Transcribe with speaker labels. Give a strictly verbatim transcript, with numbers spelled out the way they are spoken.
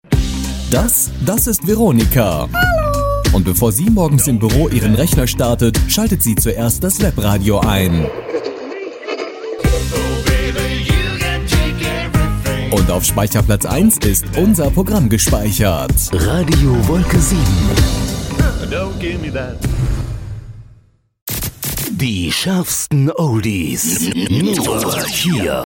Speaker 1: Das, das ist Veronika. Hallo. Und bevor sie morgens im Büro ihren Rechner startet, schaltet sie zuerst das Webradio ein. Und auf Speicherplatz eins ist unser Programm gespeichert.
Speaker 2: Radio Wolke sieben.
Speaker 3: Don't give me that.
Speaker 2: Die schärfsten Oldies. Nur hier